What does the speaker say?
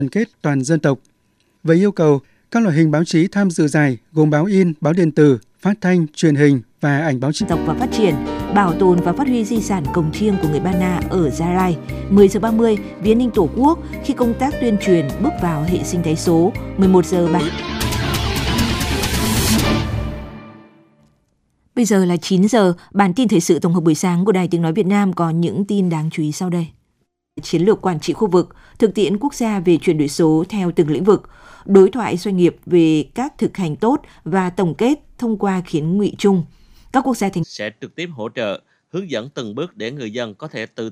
đoàn kết toàn dân tộc. Với yêu cầu, các loại hình báo chí tham dự giải gồm báo in, báo điện tử, phát thanh, truyền hình và ảnh báo chí. Tộc và phát triển, bảo tồn và phát huy di sản cồng chiêng của người Ba Na ở Gia Lai. 10 giờ 30, vì an ninh Tổ quốc khi công tác tuyên truyền bước vào hệ sinh thái số. 11 giờ 30. Bây giờ là 9 giờ, bản tin thời sự tổng hợp buổi sáng của Đài Tiếng Nói Việt Nam có những tin đáng chú ý sau đây. Chiến lược quản trị khu vực, thực tiễn quốc gia về chuyển đổi số theo từng lĩnh vực, đối thoại doanh nghiệp về các thực hành tốt và tổng kết thông qua kiến nghị chung. Các quốc gia thành sẽ trực tiếp hỗ trợ, hướng dẫn từng bước để người dân có thể tự